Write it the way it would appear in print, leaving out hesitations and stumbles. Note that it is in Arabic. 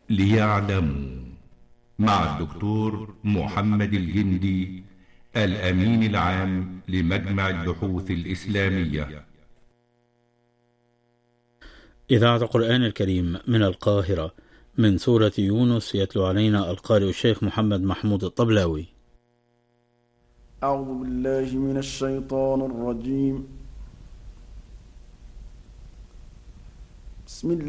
ليعلموا، مع الدكتور محمد الجندي، الأمين العام لمجمع البحوث الإسلامية. إذاعة القرآن الكريم من القاهرة، من سورة يونس، يتلو علينا القارئ الشيخ محمد محمود الطبلاوي. أعوذ بالله من الشيطان الرجيم. بسم الله